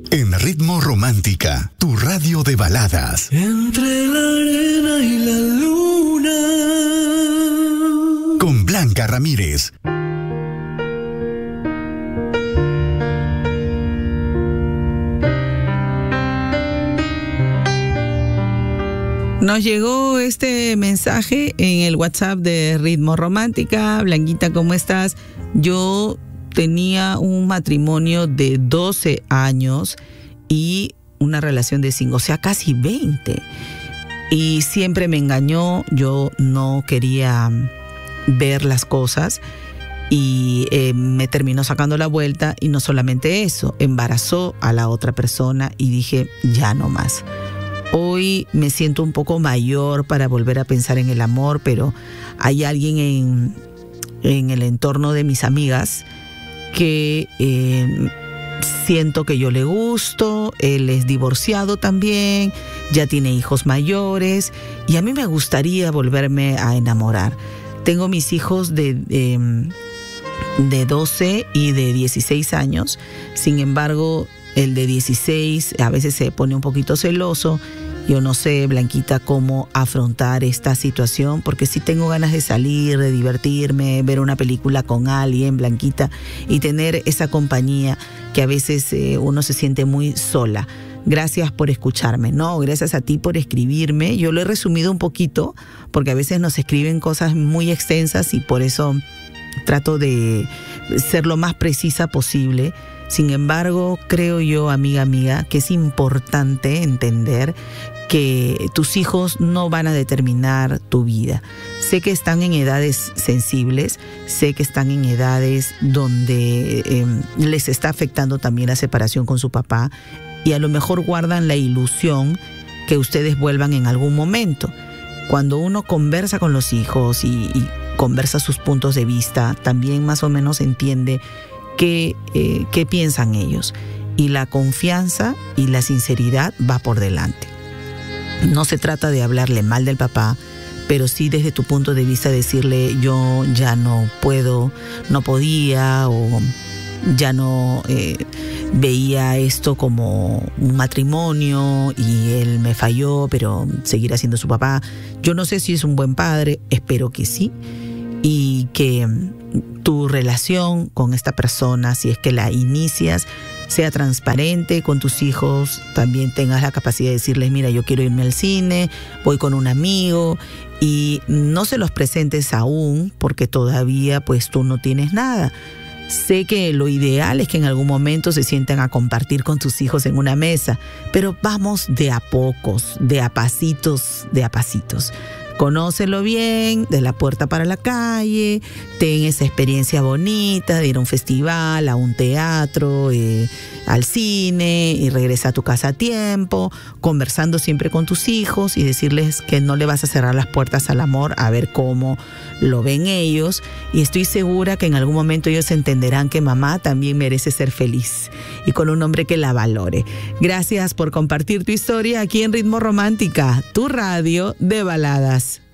En Ritmo Romántica, tu radio de baladas. Entre la arena y la luna. Con Blanca Ramírez. Nos llegó este mensaje en el WhatsApp de Ritmo Romántica. Blanquita, ¿cómo estás? Yo tenía un matrimonio de 12 años y una relación de 5, o sea, casi 20. Y siempre me engañó, yo no quería ver las cosas y me terminó sacando la vuelta. Y no solamente eso, embarazó a la otra persona y dije, ya no más. Hoy me siento un poco mayor para volver a pensar en el amor, pero hay alguien en el entorno de mis amigas que siento que yo le gusto. Él es divorciado también, ya tiene hijos mayores y a mí me gustaría volverme a enamorar. Tengo mis hijos de 12 y de 16 años, sin embargo, el de 16 a veces se pone un poquito celoso. Yo no sé, Blanquita, cómo afrontar esta situación, porque sí tengo ganas de salir, de divertirme, ver una película con alguien, Blanquita, y tener esa compañía que a veces uno se siente muy sola. Gracias por escucharme, ¿no? Gracias a ti por escribirme. Yo lo he resumido un poquito, porque a veces nos escriben cosas muy extensas y por eso trato de ser lo más precisa posible. Sin embargo, creo yo, amiga, que es importante entender que tus hijos no van a determinar tu vida. Sé que están en edades sensibles, sé que están en edades donde les está afectando también la separación con su papá y a lo mejor guardan la ilusión que ustedes vuelvan en algún momento. Cuando uno conversa con los hijos y conversa sus puntos de vista, también más o menos entiende qué piensan ellos. Y la confianza y la sinceridad va por delante. No se trata de hablarle mal del papá, pero sí desde tu punto de vista decirle yo ya no puedo, no podía o ya no veía esto como un matrimonio y él me falló, pero seguirá siendo su papá. Yo no sé si es un buen padre, espero que sí. Y que tu relación con esta persona, si es que la inicias, sea transparente con tus hijos. También tengas la capacidad de decirles, mira, yo quiero irme al cine, voy con un amigo, y no se los presentes aún porque todavía pues tú no tienes nada. Sé que lo ideal es que en algún momento se sientan a compartir con tus hijos en una mesa, pero vamos de a pocos, de a pasitos. Conócelo bien, de la puerta para la calle, ten esa experiencia bonita de ir a un festival, a un teatro, al cine y regresa a tu casa a tiempo, conversando siempre con tus hijos y decirles que no le vas a cerrar las puertas al amor, a ver cómo lo ven ellos. Y estoy segura que en algún momento ellos entenderán que mamá también merece ser feliz y con un hombre que la valore. Gracias por compartir tu historia aquí en Ritmo Romántica, tu radio de baladas.